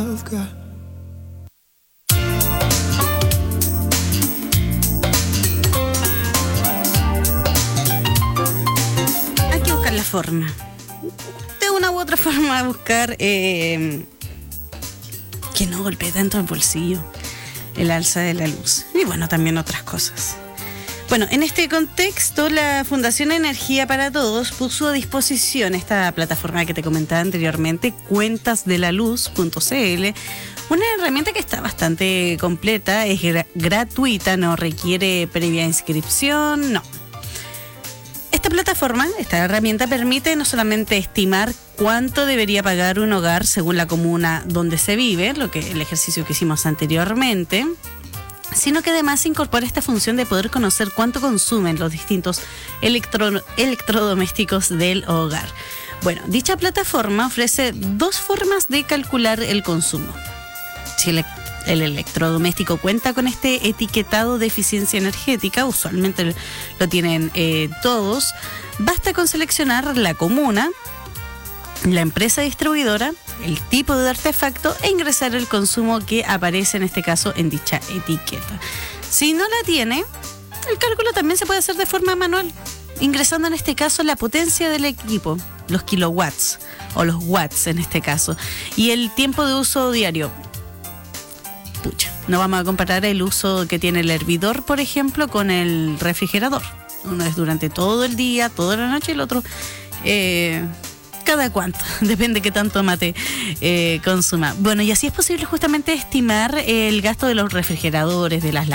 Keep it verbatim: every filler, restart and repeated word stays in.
Hay que buscar la forma. De una u otra forma buscar eh, que no golpee tanto el bolsillo el alza de la luz. Y bueno, también otras cosas. Bueno, en este contexto, la Fundación Energía para Todos puso a disposición esta plataforma que te comentaba anteriormente, cuentas de la luz punto c l, una herramienta que está bastante completa, es gra- gratuita, no requiere previa inscripción, no. Esta plataforma, esta herramienta permite no solamente estimar cuánto debería pagar un hogar según la comuna donde se vive, lo que el ejercicio que hicimos anteriormente, sino que además incorpora esta función de poder conocer cuánto consumen los distintos electro, electrodomésticos del hogar. Bueno, dicha plataforma ofrece dos formas de calcular el consumo. Si el, el electrodoméstico cuenta con este etiquetado de eficiencia energética, usualmente lo tienen eh, todos, basta con seleccionar la comuna, la empresa distribuidora, el tipo de artefacto e ingresar el consumo que aparece en este caso en dicha etiqueta. Si no la tiene, el cálculo también se puede hacer de forma manual, ingresando en este caso la potencia del equipo, los kilowatts o los watts en este caso, y el tiempo de uso diario. Pucha, no vamos a comparar el uso que tiene el hervidor, por ejemplo, con el refrigerador. Uno es durante todo el día, toda la noche, y el otro eh, cada cuánto, depende qué tanto mate eh, consuma. Bueno, y así es posible justamente estimar el gasto de los refrigeradores, de las